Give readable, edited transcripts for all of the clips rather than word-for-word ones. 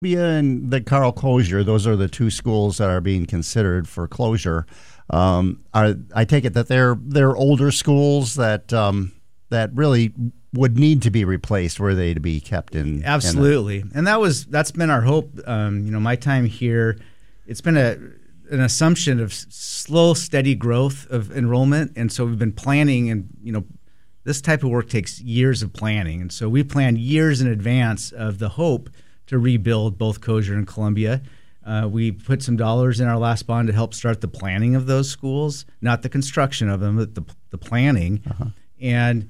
Columbia and the Carl Closure, those are the two schools that are being considered for closure. I take it that they're older schools that really would need to be replaced were they to be kept in. Absolutely, and that's been our hope. My time here, it's been an assumption of slow, steady growth of enrollment, and so we've been planning, and this type of work takes years of planning, and so we planned years in advance of the hope to rebuild both Kosher and Columbia. We put some dollars in our last bond to help start the planning of those schools, not the construction of them, but the planning. And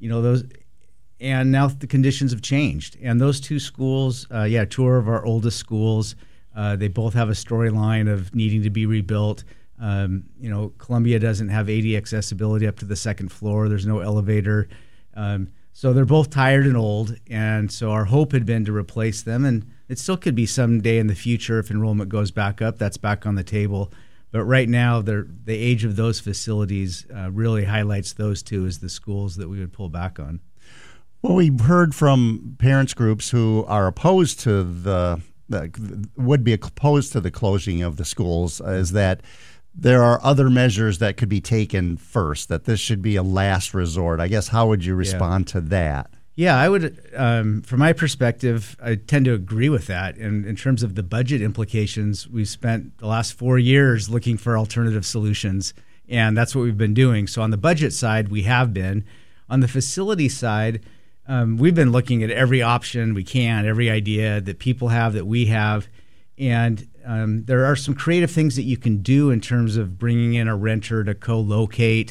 and now the conditions have changed. And those two schools, two of our oldest schools, they both have a storyline of needing to be rebuilt. Columbia doesn't have AD accessibility up to the second floor. There's no elevator. So they're both tired and old, and so our hope had been to replace them, and it still could be someday in the future if enrollment goes back up. That's back on the table. But right now, the age of those facilities really highlights those two as the schools that we would pull back on. Well, we've heard from parents groups who are opposed to would be opposed to the closing of the schools, is that there are other measures that could be taken first, that this should be a last resort. I guess, how would you respond to that? Yeah, I would, from my perspective, I tend to agree with that. And in terms of the budget implications, we've spent the last 4 years looking for alternative solutions, and that's what we've been doing. So on the budget side, we have been. On the facility side, we've been looking at every option we can, every idea that people have, that we have. And there are some creative things that you can do in terms of bringing in a renter to co-locate.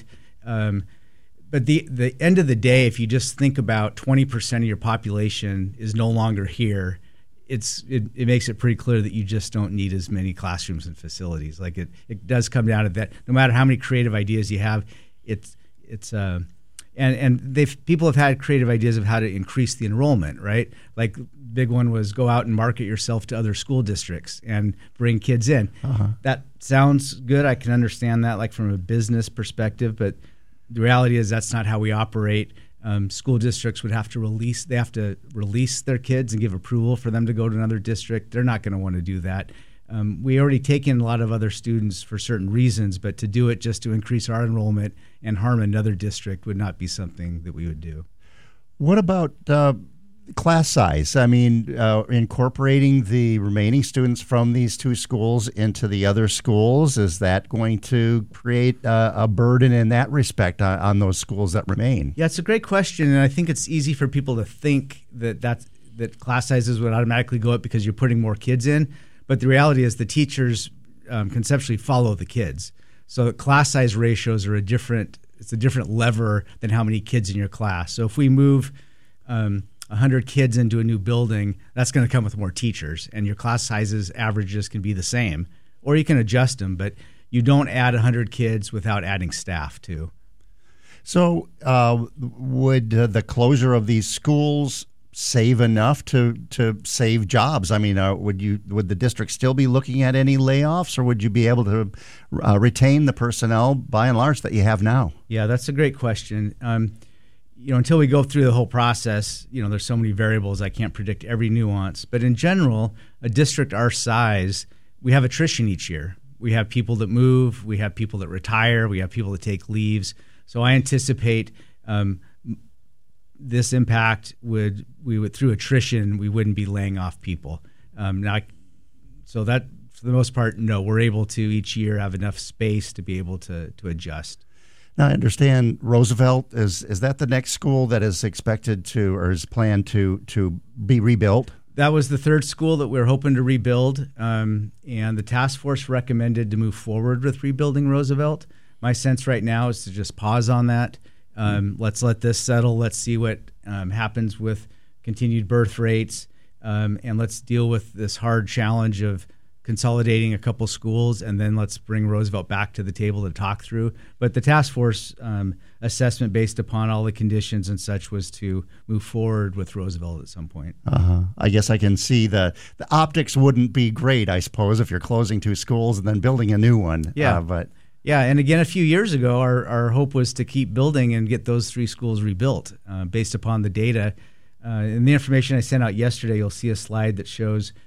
But the end of the day, if you just think about 20% of your population is no longer here, it makes it pretty clear that you just don't need as many classrooms and facilities. Like it does come down to that. No matter how many creative ideas you have, people have had creative ideas of how to increase the enrollment, right? Like big one was go out and market yourself to other school districts and bring kids in. That sounds good. I can understand that, like from a business perspective, but the reality is that's not how we operate. School districts would have to release their kids and give approval for them to go to another district. They're not going to want to do that. We already take in a lot of other students for certain reasons, but to do it just to increase our enrollment and harm another district would not be something that we would do. What about class size? I mean, incorporating the remaining students from these two schools into the other schools, is that going to create a burden in that respect on those schools that remain? Yeah, it's a great question, and I think it's easy for people to think that class sizes would automatically go up because you're putting more kids in. But the reality is the teachers conceptually follow the kids. So class size ratios are a different lever than how many kids in your class. So if we move 100 kids into a new building, that's going to come with more teachers, and your class sizes averages can be the same, or you can adjust them, but you don't add 100 kids without adding staff too. So would the closure of these schools save enough to save jobs? I mean, would the district still be looking at any layoffs, or would you be able to retain the personnel by and large that you have now? Yeah, that's a great question. Until we go through the whole process, there's so many variables, I can't predict every nuance. But in general, a district our size, we have attrition each year. We have people that move, we have people that retire, we have people that take leaves. So I anticipate this impact would through attrition, we wouldn't be laying off people. So that, for the most part, no, we're able to each year have enough space to be able to adjust. Now, I understand Roosevelt, is that the next school that is expected to, or is planned to be rebuilt? That was the third school that we're hoping to rebuild, and the task force recommended to move forward with rebuilding Roosevelt. My sense right now is to just pause on that. Let's let this settle. Let's see what happens with continued birth rates, and let's deal with this hard challenge of consolidating a couple schools, and then let's bring Roosevelt back to the table to talk through. But the task force assessment, based upon all the conditions and such, was to move forward with Roosevelt at some point. I guess I can see the optics wouldn't be great, I suppose, if you're closing two schools and then building a new one. Yeah, and again, a few years ago, our hope was to keep building and get those three schools rebuilt based upon the data. In the information I sent out yesterday, you'll see a slide that shows